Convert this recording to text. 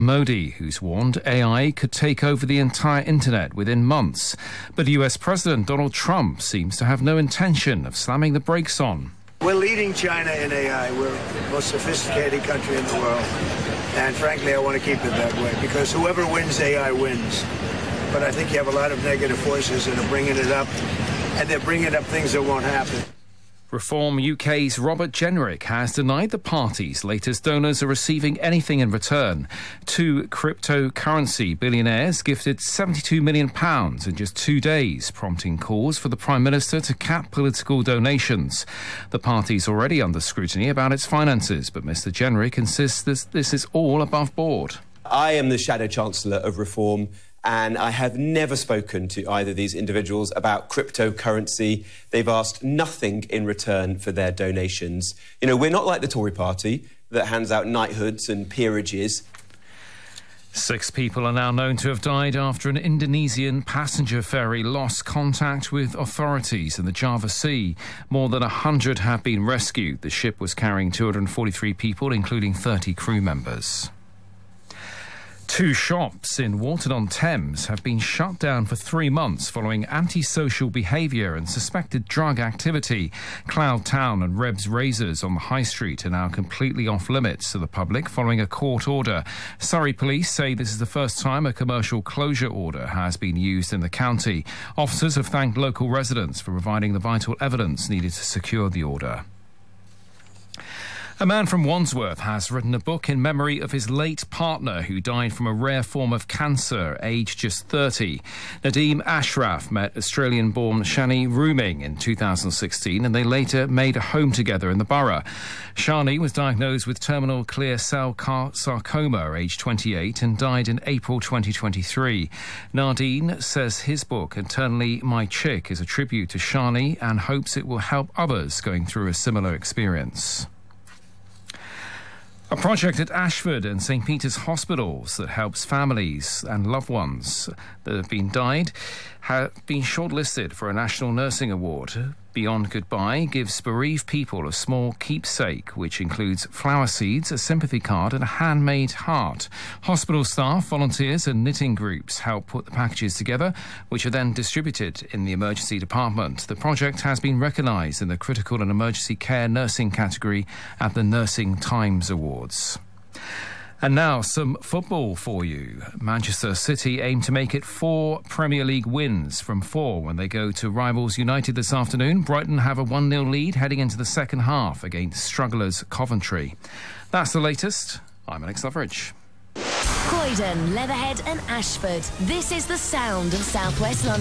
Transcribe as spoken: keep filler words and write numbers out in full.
Modi, who's warned A I could take over the entire internet within months. But U S President Donald Trump seems to have no intention of slamming the brakes on. We're leading China in A I. We're the most sophisticated country in the world. And frankly, I want to keep it that way because whoever wins A I wins. But I think you have a lot of negative forces that are bringing it up, and they're bringing up things that won't happen. Reform U K's Robert Jenrick has denied the party's latest donors are receiving anything in return. Two cryptocurrency billionaires gifted seventy-two million pounds in just two days, prompting calls for the Prime Minister to cap political donations. The party's already under scrutiny about its finances, but Mr Jenrick insists this, this is all above board. I am the Shadow Chancellor of Reform, and I have never spoken to either of these individuals about cryptocurrency. They've asked nothing in return for their donations. You know, we're not like the Tory party that hands out knighthoods and peerages. Six people are now known to have died after an Indonesian passenger ferry lost contact with authorities in the Java Sea. More than one hundred have been rescued. The ship was carrying two hundred forty-three people, including thirty crew members. Two shops in Walton-on-Thames have been shut down for three months following antisocial behaviour and suspected drug activity. Cloud Town and Reb's Razors on the High Street are now completely off limits to the public following a court order. Surrey Police say this is the first time a commercial closure order has been used in the county. Officers have thanked local residents for providing the vital evidence needed to secure the order. A man from Wandsworth has written a book in memory of his late partner who died from a rare form of cancer, aged just thirty. Nadeem Ashraf met Australian-born Shani Rooming in two thousand sixteen and they later made a home together in the borough. Shani was diagnosed with terminal clear cell sarcoma, aged twenty-eight, and died in April twenty twenty-three. Nadine says his book, Internally My Chick, is a tribute to Shani and hopes it will help others going through a similar experience. A project at Ashford and St Peter's hospitals that helps families and loved ones that have been died have been shortlisted for a National Nursing Award. Beyond Goodbye gives bereaved people a small keepsake, which includes flower seeds, a sympathy card and a handmade heart. Hospital staff, volunteers and knitting groups help put the packages together, which are then distributed in the emergency department. The project has been recognised in the critical and emergency care nursing category at the Nursing Times Awards. And now some football for you. Manchester City aim to make it four Premier League wins from four when they go to rivals United this afternoon. Brighton have a one nil lead heading into the second half against strugglers Coventry. That's the latest. I'm Alex Loveridge. Croydon, Leatherhead and Ashford. This is the sound of South West London.